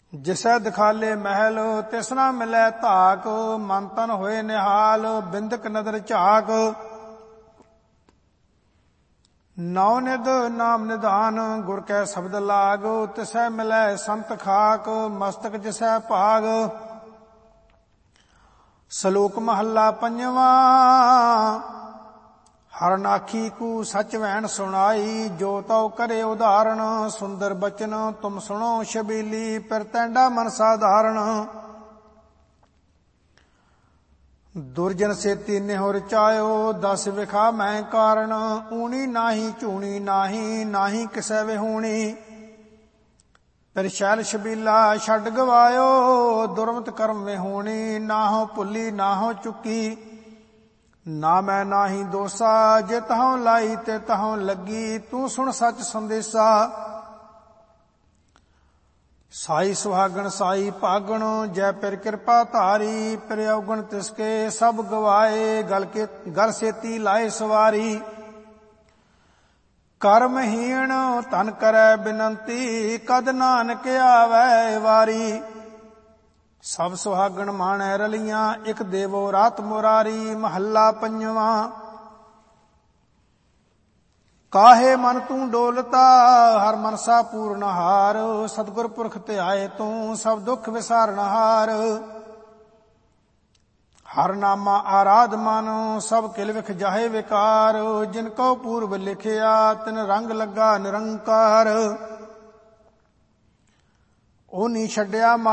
ਜਿਸੈ ਦਿਖਾਲੇ ਮਹਿਲ ਤਿਸ ਨਾ ਮਿਲੈ ਧਾਕ। ਮਨ ਤਨ ਹੋਏ ਨਿਹਾਲ ਬਿੰਦਕ ਨਦਰ ਝਾਕ। ਨੌ ਨਿਧ ਨਾਮ ਨਿਧਾਨ ਗੁਰ ਕੈ ਸ਼ਬਦ ਲਾਗ। ਤਿਸੈ ਮਿਲੈ ਸੰਤ ਖਾਕ ਮਸਤਕ ਜਿਸੈ ਭਾਗ। ਸ਼ਲੋਕ ਮਹੱਲਾ ਪੰਜਵਾਂ। ਹਰਨਾਖੀ ਕੂ ਸਚ ਵੈਣ ਸੁਣਾਈ। ਜੋ ਤਉ ਕਰੇ ਉਦਾਹਰਣ ਸੁੰਦਰ ਬਚਨ ਤੁਮ ਸੁਣੋ ਛਬੀਲੀ। ਪਰ ਤੈਂਡਾ ਮਨ ਸਾਧਾਰਣ। ਦੁਰਜਨ ਸੇਤੀ ਨਿਹੁ ਰਚਾਇਓ ਦਸ ਵਿਖਾ ਮੈਂ ਕਾਰਣ। ਊਣੀ ਨਾਹੀ ਝੂਣੀ ਨਾਹੀ ਨਾਹੀ ਕਿਸੈ ਵਿਹੂਣੀ। ਪਰ ਸ਼ੈਲ ਛਬੀਲਾ ਛੱਡ ਗਵਾਇਓ ਦੁਰਮਤ ਕਰਮ ਵਿਹੂਣੀ। ਨਾਹੋ ਭੁੱਲੀ ਨਾਹੋ ਚੁੱਕੀ ਨਾ ਮੈਂ ਨਾਹੀ ਦੋਸਾ। ਜੇ ਤਹੋਂ ਲਾਈ ਤੇ ਤਹੋਂ ਲੱਗੀ ਤੂੰ ਸੁਣ ਸੱਚ ਸੰਦੇਸਾ। ਸਾਈ ਸੁਹਾਗਣ ਸਾਈ ਭਾਗਣ ਜੈ ਪਿਰ ਕਿਰਪਾ ਧਾਰੀ। ਪਿਰ ਔਗਣ ਤਿਸਕੇ ਸਭ ਗਵਾਏ ਗਲ ਸੇਤੀ ਲਾਏ ਸਵਾਰੀ। ਕਰਮਹੀਣ ਧਨ ਕਰੈ ਬਿਨੰਤੀ ਕਦ ਨਾਨਕ ਆਵੈ ਵਾਰੀ। ਸਭ ਸੁਹਾਗਣ ਮਾਣੈ ਰਲੀਆਂ ਇਕ ਦੇਵੋ ਰਾਤ ਮੁਰਾਰੀ। ਮਹੱਲਾ ਪੰਜਵਾਂ। ਕਾਹੇ ਮਨ ਤੂੰ ਡੋਲਤਾ ਹਰ ਮਨਸਾ ਪੂਰਨ ਹਾਰ। ਸਤਿਗੁਰ ਪੁਰਖ ਧਿਆਏ ਤੂੰ ਸਭ ਦੁੱਖ ਵਿਸਾਰਨ ਹਾਰ। ਹਰ ਨਾਮਾ ਆਰਾਧ ਮਨ ਸਭ ਕਿਲ ਵਿਖ ਜਾਹੇ ਵਿਕਾਰ। ਜਿਨ ਕਉ ਪੂਰਬ ਲਿਖਿਆ ਤਿਨ ਰੰਗ ਲੱਗਾ ਨਿਰੰਕਾਰ। ਉਹ ਨੀ ਛੱਡਿਆ